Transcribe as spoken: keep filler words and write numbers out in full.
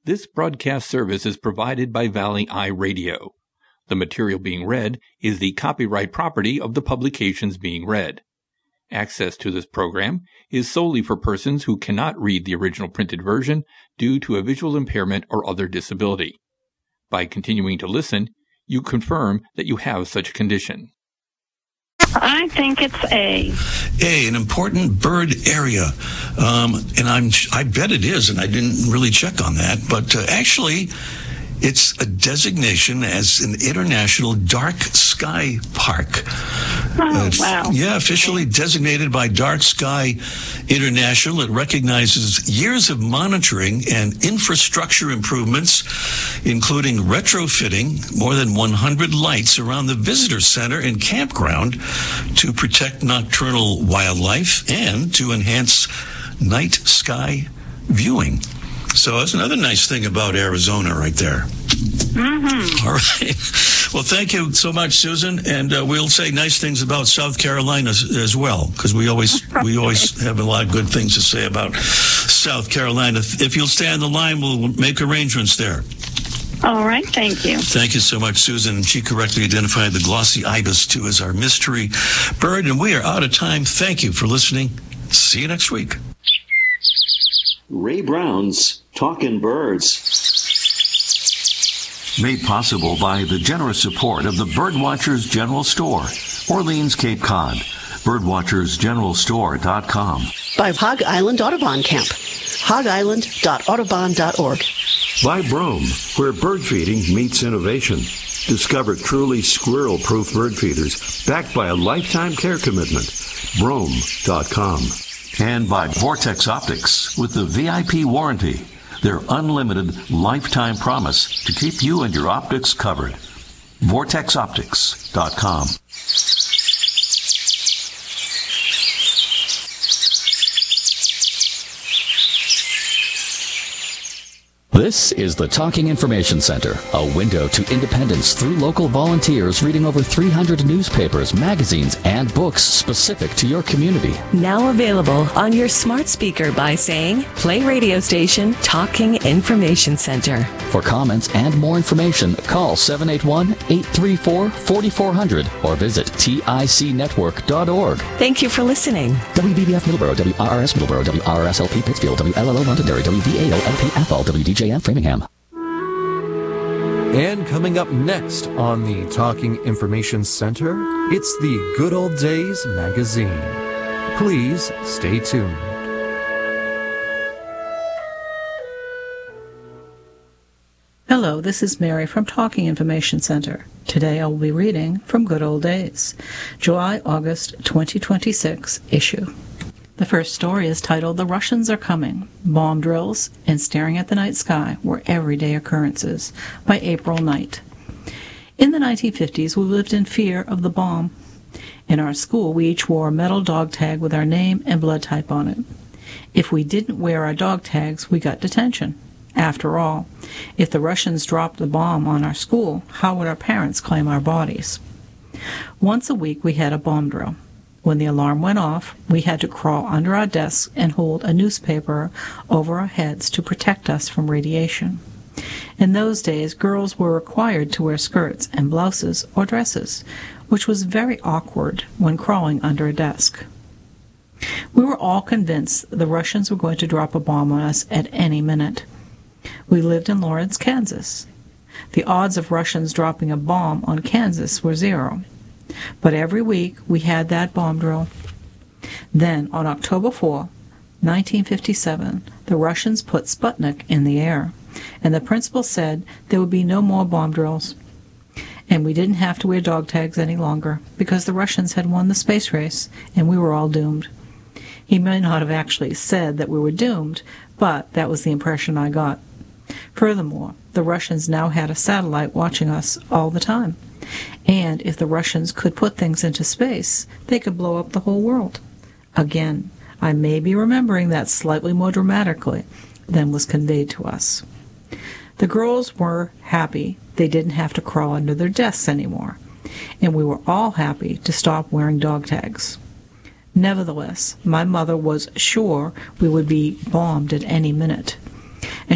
This broadcast service is provided by Valley Eye Radio. The material being read is the copyright property of the publications being read. Access to this program is solely for persons who cannot read the original printed version due to a visual impairment or other disability. By continuing to listen, you confirm that you have such a condition. I think it's A. A, an important bird area. Um, and I'm, I bet it is, and I didn't really check on that. But uh, actually, it's a designation as an international dark sky park. Oh, uh, wow. Yeah, officially designated by Dark Sky International. It recognizes years of monitoring and infrastructure improvements, including retrofitting more than one hundred lights around the visitor center and campground to protect nocturnal wildlife and to enhance night sky viewing. So that's another nice thing about Arizona right there. Mm-hmm. All right. Well, thank you so much, Susan, and uh, we'll say nice things about South Carolina as, as well, because we always we always have a lot of good things to say about South Carolina. If you'll stay on the line, we'll make arrangements there. All right, thank you. Thank you so much, Susan. She correctly identified the glossy ibis, too, as our mystery bird, and we are out of time. Thank you for listening. See you next week. Ray Brown's Talkin' Birds. Made possible by the generous support of the Birdwatchers General Store, Orleans, Cape Cod. birdwatchers general store dot com. By Hog Island Audubon Camp, hog island dot audubon dot org. By Brome, where bird feeding meets innovation. Discover truly squirrel-proof bird feeders backed by a lifetime care commitment. brome dot com. And by Vortex Optics with the V I P warranty, their unlimited lifetime promise to keep you and your optics covered. vortex optics dot com. This is the Talking Information Center, a window to independence through local volunteers reading over three hundred newspapers, magazines, and books specific to your community. Now available on your smart speaker by saying, play radio station Talking Information Center. For comments and more information, call seven eight one, eight three four, four four zero zero or visit tic network dot org. Thank you for listening. W V B F Middleborough, W R R S Middleborough, W R R S L P Pittsfield, W L L O Londonderry, W V A O L P Athol, W D J M Framingham. And coming up next on the Talking Information Center, it's the Good Old Days magazine. Please stay tuned. Hello, this is Mary from Talking Information Center. Today I will be reading from Good Old Days, July-August twenty twenty-six issue. The first story is titled, The Russians Are Coming. Bomb drills and staring at the night sky were everyday occurrences, by April Knight. In the nineteen fifties, we lived in fear of the bomb. In our school, we each wore a metal dog tag with our name and blood type on it. If we didn't wear our dog tags, we got detention. After all, if the Russians dropped the bomb on our school, how would our parents claim our bodies? Once a week, we had a bomb drill. When the alarm went off, we had to crawl under our desks and hold a newspaper over our heads to protect us from radiation. In those days, girls were required to wear skirts and blouses or dresses, which was very awkward when crawling under a desk. We were all convinced the Russians were going to drop a bomb on us at any minute. We lived in Lawrence, Kansas. The odds of Russians dropping a bomb on Kansas were zero. But every week we had that bomb drill. Then, on October fourth, nineteen fifty-seven, the Russians put Sputnik in the air, and the principal said there would be no more bomb drills. And we didn't have to wear dog tags any longer, because the Russians had won the space race, and we were all doomed. He may not have actually said that we were doomed, but that was the impression I got. Furthermore, the Russians now had a satellite watching us all the time. And if the Russians could put things into space, they could blow up the whole world. Again, I may be remembering that slightly more dramatically than was conveyed to us. The girls were happy they didn't have to crawl under their desks anymore, and we were all happy to stop wearing dog tags. Nevertheless, my mother was sure we would be bombed at any minute.